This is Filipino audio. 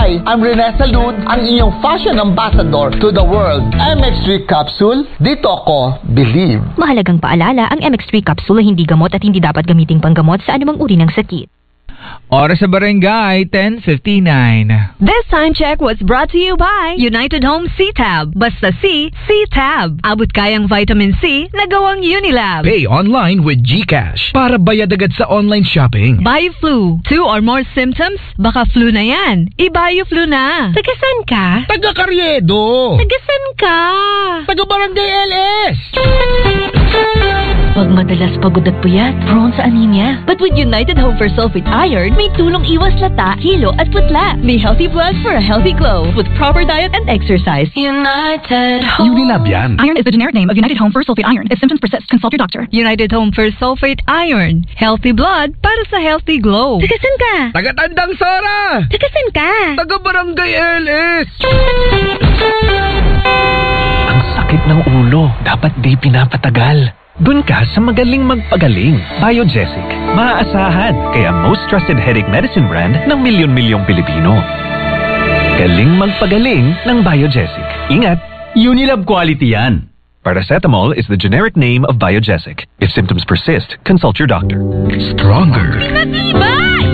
Hi, I'm Rene Salud, ang inyong fashion ambassador to the world. MX3 capsule, dito ako believe. Mahalagang paalala, ang MX3 capsule ay hindi gamot at hindi dapat gamiting panggamot sa anumang uri ng sakit. Oras sa barangay, 10:59. This time check was brought to you by United Home C-Tab. Basta C, C-Tab. Abot kayang vitamin C na gawang Unilab. Pay online with GCash para bayad agad sa online shopping. Bio-Flu. 2 or more symptoms? Baka flu na yan. I-Bio-Flu na. Tagasan ka? Taga Carriedo. Tagasan ka? Taga Barangay LS. Pag madalas pagod at puyat, prone sa anemia. But with United Home for Sulfate Iron, may tulong iwas lata, hilo at putla. May healthy blood for a healthy glow with proper diet and exercise. United Home. Unilab yan. Iron is the generic name of United Home for Sulfate Iron. If symptoms persist, consult your doctor. United Home for Sulfate Iron. Healthy blood para sa healthy glow. Tagasan ka? Taga Tandang Sora. Tagasan ka? Taga Barangay LS. Ang sakit ng ulo, dapat di pinapatagal. Doon ka sa magaling magpagaling. Biogesic. Maaasahan. Kaya most trusted headache medicine brand ng milyon-milyong Pilipino. Galing magpagaling ng Biogesic. Ingat! Unilab quality yan. Paracetamol is the generic name of Biogesic. If symptoms persist, consult your doctor. Stronger. Pinatiba!